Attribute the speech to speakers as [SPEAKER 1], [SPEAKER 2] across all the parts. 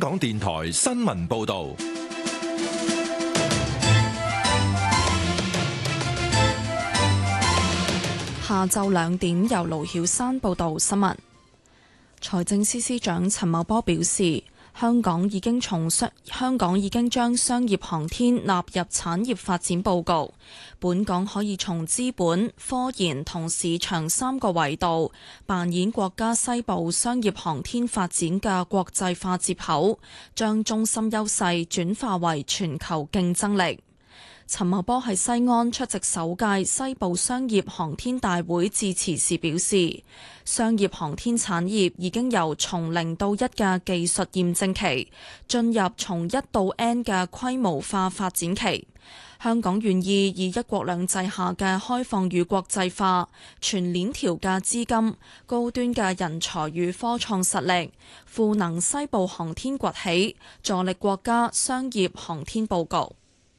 [SPEAKER 1] 港電台新聞報道。
[SPEAKER 2] 下晝2點，由盧曉珊報道新聞。財政司司長陳茂波表示，香港已經將商業航天納入產業發展報告，本港可以從資本、科研同市場3個維度扮演國家西部商業航天發展嘅國際化接口，將中心優勢轉化為全球競爭力。陳茂波喺西安出席首屆西部商業航天大會致辭時表示，商業航天產業已經由從0到1嘅技術驗證期進入從1到 N 嘅規模化發展期。香港願意以一國兩制下嘅開放與國際化、全鏈條嘅資金、高端嘅人才與科創實力，賦能西部航天崛起，助力國家商業航天佈局。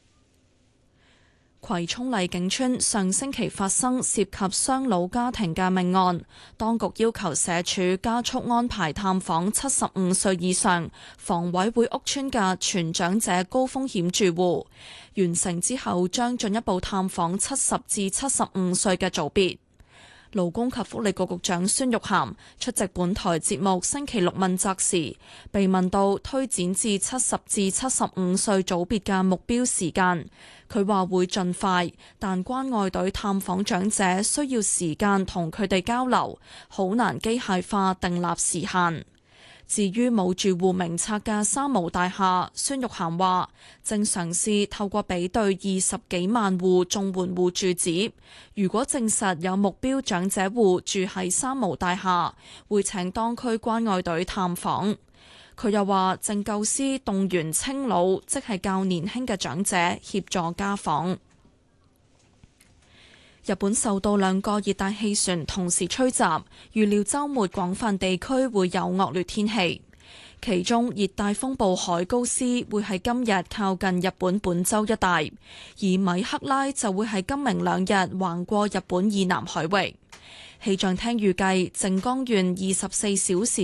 [SPEAKER 2] 葵涌麗景村上星期發生涉及雙老家庭嘅命案，當局要求社署加速安排探訪75歲以上房委會屋邨嘅全長者高風險住戶，完成之後將進一步探訪70至75歲嘅組別。勞工及福利局局長孫玉菡出席本台節目星期六問責時，被問到推展至70至75歲組別嘅目標時間，佢話會盡快，但關愛隊探訪長者需要時間同佢哋交流，好難機械化訂立時限。至於冇住戶名冊嘅三無大廈，孫玉菡話正嘗試透過比對20幾萬戶綜援戶住址，如果證實有目標長者戶住喺三無大廈，會請當區關愛隊探訪。佢又話正構思動員青老，即係較年輕嘅長者協助家訪。日本受到2個熱帶氣旋同時吹襲，預料週末廣泛地區會有惡劣天氣。其中熱帶風暴海高斯會喺今日靠近日本本州一帶，而米克拉就會喺今明2日橫過日本以南海域。氣象廳預計靜岡縣24小時